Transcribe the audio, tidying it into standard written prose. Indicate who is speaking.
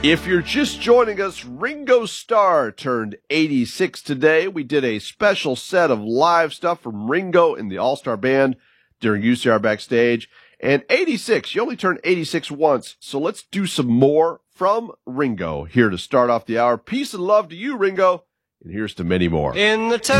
Speaker 1: If you're just joining us, Ringo Starr turned 86 today. We did a special set of live stuff from Ringo and the All-Star Band during UCR Backstage. And 86, you only turn 86 once, so let's do some more from Ringo here to start off the hour. Peace and love to you, Ringo, and here's to many more.
Speaker 2: In the